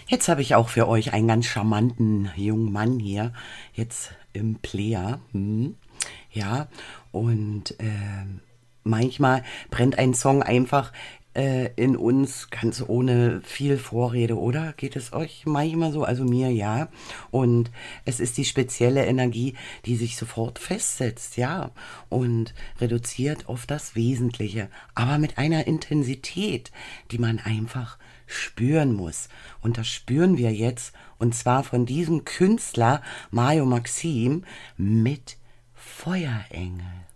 Jetzt habe ich auch für euch einen ganz charmanten jungen Mann hier, jetzt im Player. Ja, und manchmal brennt ein Song einfach in uns ganz ohne viel Vorrede, oder? Geht es euch manchmal so? Also mir ja. Und es ist die spezielle Energie, die sich sofort festsetzt, ja. Und reduziert auf das Wesentliche, aber mit einer Intensität, die man einfach spüren muss. Und das spüren wir jetzt, und zwar von diesem Künstler Mario Maxim mit Feuerengel.